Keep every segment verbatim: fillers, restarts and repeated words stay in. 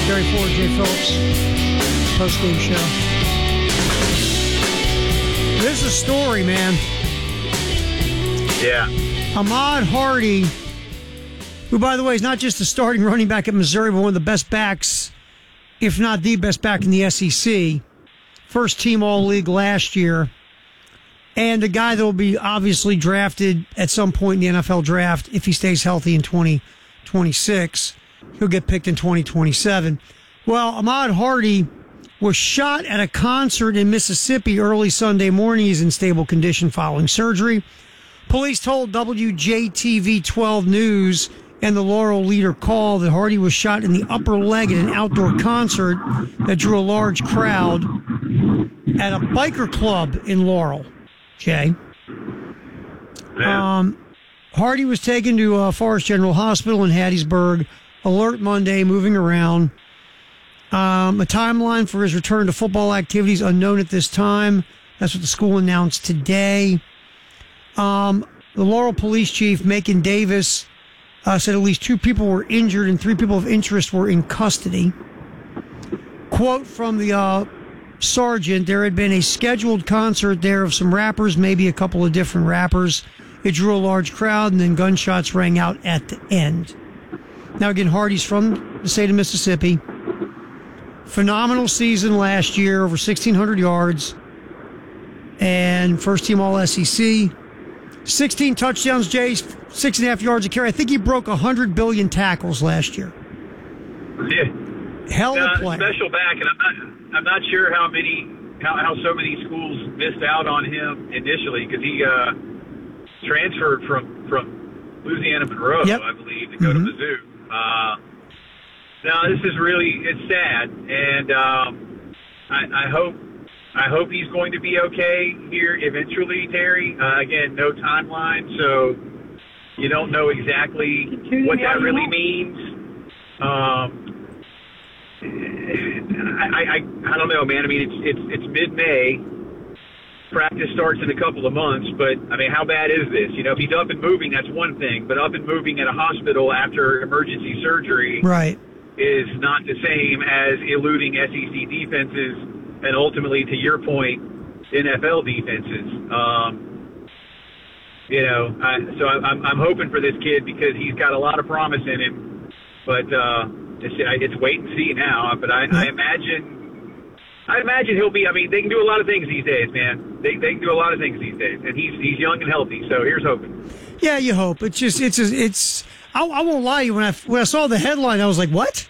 Terry Ford, Jay Phillips, post-game show. This is a story, man. Yeah. Ahmad Hardy, who, by the way, is not just the starting running back at Missouri, but one of the best backs, if not the best back in the S E C. First team All-League last year. And a guy that will be obviously drafted at some point in the N F L draft if he stays healthy in twenty twenty-six. He'll get picked in twenty twenty-seven. Well, Ahmad Hardy was shot at a concert in Mississippi early Sunday morning. He's in stable condition following surgery. Police told W J T V twelve News and the Laurel Leader Call that Hardy was shot in the upper leg at an outdoor concert that drew a large crowd at a biker club in Laurel. Jay. Um, Hardy was taken to uh, Forest General Hospital in Hattiesburg. Alert Monday, moving around. Um, a timeline for his return to football activities unknown at this time. That's what the school announced today. Um, the Laurel Police Chief, Macon Davis, uh, said at least two people were injured and three people of interest were in custody. Quote from the uh, sergeant, there had been a scheduled concert there of some rappers, maybe a couple of different rappers. It drew a large crowd, and then gunshots rang out at the end. Now, again, Hardy's from the state of Mississippi. Phenomenal season last year, over sixteen hundred yards, and first-team All-S E C. sixteen touchdowns, Jay, six and a half yards a carry. I think he broke one hundred billion tackles last year. Yeah. Hell of uh, a player. Special back, and I'm not, I'm not sure how many, how, how so many schools missed out on him initially because he uh, transferred from, from Louisiana Monroe, yep. I believe, to go mm-hmm. to Mizzou. Uh, now this is really, it's sad, and um, I, I hope, I hope he's going to be okay here eventually, Terry. Uh, again, no timeline, so you don't know exactly what that really means. Um, I, I I don't know, man. I mean, it's it's it's mid-May. Practice starts in a couple of months, but I mean, how bad is this? You know, if he's up and moving, that's one thing. But up and moving at a hospital after emergency surgery, right, is not the same as eluding S E C defenses and ultimately, to your point, N F L defenses. Um, you know, I, so I'm I'm hoping for this kid because he's got a lot of promise in him, but. Uh, It's, it's wait and see now, but I, I imagine, I imagine he'll be. I mean, they can do a lot of things these days, man. They they can do a lot of things these days, and he's he's young and healthy. So here's hoping. Yeah, you hope. It's just it's it's. I, I won't lie to you. When I when I saw the headline, I was like, what?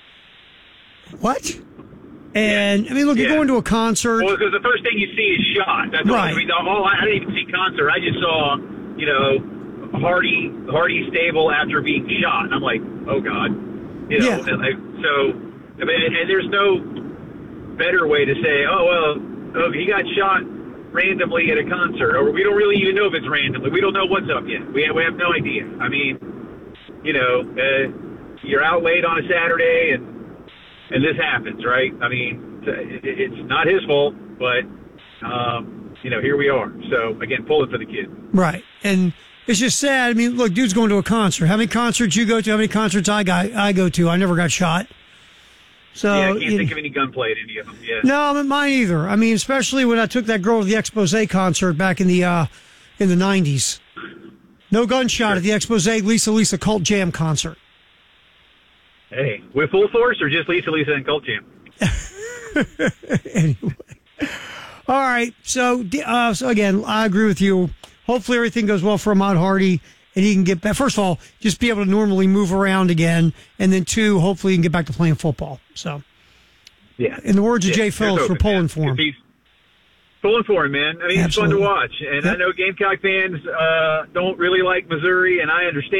What? And yeah. I mean, look, you're yeah. going to a concert. Well, because the first thing you see is shot. That's right. all. I mean, all, I didn't even see concert. I just saw, you know, Hardy Hardy stable after being shot. And I'm like, oh God. You know, yeah. and like, so, I mean, and, and there's no better way to say, oh, well, oh, he got shot randomly at a concert, or we don't really even know if it's randomly. We don't know what's up yet. We have, we have no idea. I mean, you know, uh, you're out late on a Saturday, and and this happens, right? I mean, it, it's not his fault, but, um, you know, here we are. So, again, pulling for the kid. Right. And it's just sad. I mean, look, dude's going to a concert. How many concerts you go to? How many concerts I got? I go to. I never got shot. So yeah, I can't you think know, of any gunplay at any of them. Yeah. No, I'm mine either. I mean, especially when I took that girl to the Expose concert back in the uh, in the nineties. No gunshot sure. at the Expose Lisa Lisa Cult Jam concert. Hey, with full force or just Lisa Lisa and Cult Jam? Anyway, all right. So, uh, so again, I agree with you. Hopefully everything goes well for Ahmad Hardy and he can get back. First of all, just be able to normally move around again. And then two, hopefully he can get back to playing football. So, yeah. In the words of yeah, Jay Phillips, we're pulling man. for him. He's pulling for him, man. I mean, Absolutely. it's fun to watch. And yep. I know Gamecock fans uh, don't really like Missouri, and I understand.